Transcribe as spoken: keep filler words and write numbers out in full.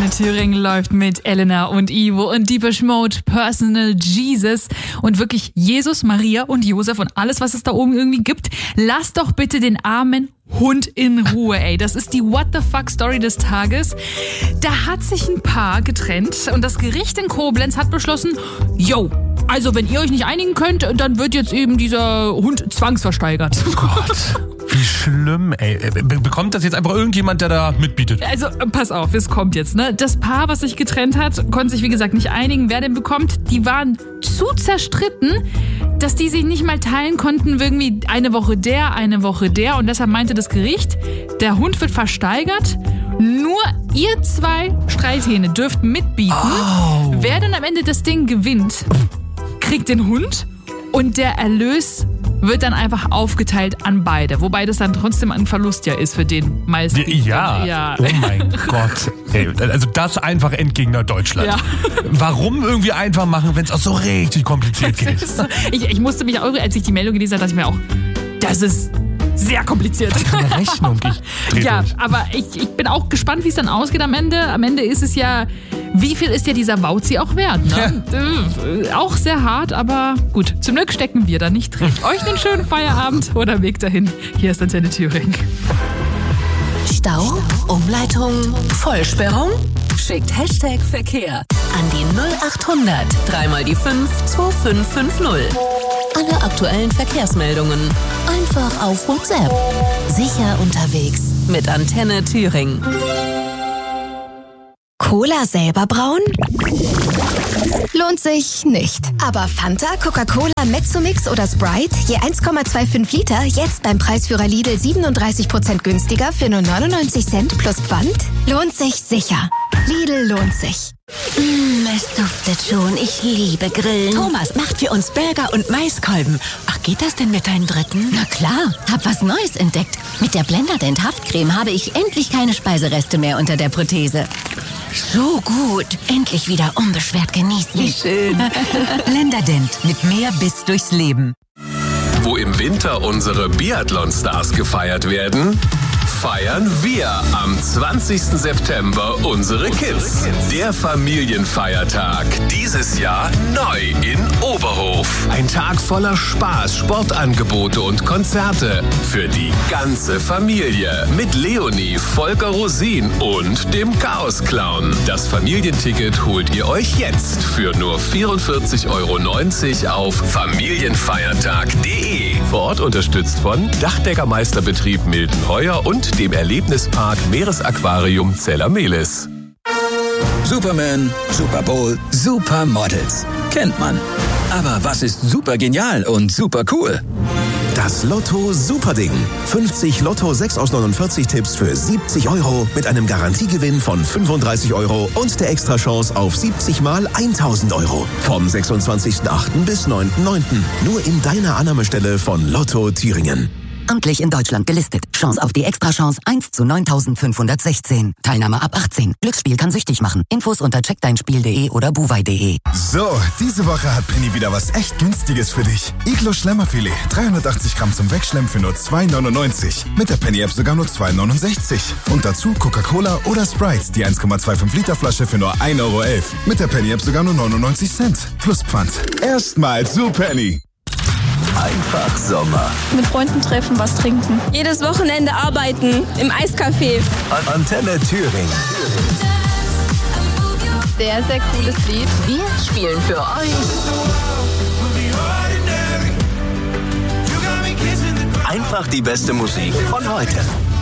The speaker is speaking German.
Antenne Thüringen läuft mit Elena und Ivo und Deepish Mode, Personal Jesus und wirklich Jesus, Maria und Josef und alles, was es da oben irgendwie gibt. Lasst doch bitte den armen Hund in Ruhe, ey. Das ist die What the fuck Story des Tages. Da hat sich ein Paar getrennt und das Gericht in Koblenz hat beschlossen, yo, also wenn ihr euch nicht einigen könnt, dann wird jetzt eben dieser Hund zwangsversteigert. Oh Gott, wie schlimm, ey. Bekommt das jetzt einfach irgendjemand, der da mitbietet? Also pass auf, es kommt jetzt, ne? Das Paar, was sich getrennt hat, konnte sich wie gesagt nicht einigen, wer den bekommt. Die waren zu zerstritten, dass die sich nicht mal teilen konnten, irgendwie eine Woche der, eine Woche der. Und deshalb meinte das Gericht, der Hund wird versteigert. Nur ihr zwei Streithähne dürft mitbieten. Oh. Wer dann am Ende das Ding gewinnt, kriegt den Hund und der Erlös wird dann einfach aufgeteilt an beide. Wobei das dann trotzdem ein Verlust ja ist für den meisten. Ja, ja. Oh mein Gott. Ey, also das einfach Endgegner Deutschland. Ja. Warum irgendwie einfach machen, wenn es auch so richtig kompliziert geht? So, ich, ich musste mich auch, als ich die Meldung gelesen habe, dachte ich mir auch, das ist sehr kompliziert. Was für eine Rechnung? Ich ja, durch. aber ich, ich bin auch gespannt, wie es dann ausgeht am Ende. Am Ende ist es ja, wie viel ist ja dieser Wauzi auch wert? Ne? Ja. Auch sehr hart, aber gut. Zum Glück stecken wir da nicht drin. Euch einen schönen Feierabend oder Weg dahin. Hier ist Antenne Thüringen. Stau, Umleitung, Vollsperrung? Schickt Hashtag Verkehr an die null acht hundert dreimal die fünf zwei fünf fünf null. Alle aktuellen Verkehrsmeldungen einfach auf WhatsApp. Sicher unterwegs mit Antenne Thüringen. Cola selber brauen? Lohnt sich nicht. Aber Fanta, Coca-Cola, Mezzomix oder Sprite, je eins Komma fünfundzwanzig Liter, jetzt beim Preisführer Lidl siebenunddreißig Prozent günstiger für nur neunundneunzig Cent plus Pfand? Lohnt sich sicher. Lidl lohnt sich. Mm, es duftet schon. Ich liebe Grillen. Thomas macht für uns Burger und Maiskolben. Ach, geht das denn mit deinen Dritten? Na klar, hab was Neues entdeckt. Mit der Blenderdent Haftcreme habe ich endlich keine Speisereste mehr unter der Prothese. So gut. Endlich wieder unbeschwert genießen. Wie schön. Blenderdent mit mehr Biss durchs Leben. Wo im Winter unsere Biathlon-Stars gefeiert werden, feiern wir am zwanzigsten September unsere Kids. Der Familienfeiertag. Dieses Jahr neu in Oberhof. Ein Tag voller Spaß, Sportangebote und Konzerte. Für die ganze Familie. Mit Leonie, Volker Rosin und dem Chaos-Clown. Das Familienticket holt ihr euch jetzt für nur vierundvierzig Euro neunzig auf familienfeiertag punkt de. Vor Ort unterstützt von Dachdeckermeisterbetrieb Miltenheuer und dem Erlebnispark Meeresaquarium Zeller-Mehlis. Superman, Super Bowl, Supermodels. Kennt man. Aber was ist super genial und super cool? Das Lotto Superding. fünfzig Lotto sechs aus neunundvierzig Tipps für siebzig Euro mit einem Garantiegewinn von fünfunddreißig Euro und der Extrachance auf siebzig mal tausend Euro. Vom sechsundzwanzigsten achten bis neunten neunten Nur in deiner Annahmestelle von Lotto Thüringen. Amtlich in Deutschland gelistet. Chance auf die Extrachance eins zu neuntausendfünfhundertsechzehn. Teilnahme ab achtzehn. Glücksspiel kann süchtig machen. Infos unter check dein spiel punkt de oder buwei punkt de. So, diese Woche hat Penny wieder was echt Günstiges für dich. Iglo Schlemmerfilet. dreihundertachtzig Gramm zum Wegschlemmen für nur zwei neunundneunzig. Mit der Penny-App sogar nur zwei neunundsechzig. Und dazu Coca-Cola oder Sprite. Die eins Komma fünfundzwanzig Liter Flasche für nur ein Euro elf. Mit der Penny-App sogar nur neunundneunzig Cent. Plus Pfand. Erstmal zu Penny. Einfach Sommer. Mit Freunden treffen, was trinken. Jedes Wochenende arbeiten im Eiscafé. Antenne Thüringen. Sehr, sehr cooles Lied. Wir spielen für euch Einfach die beste Musik von heute.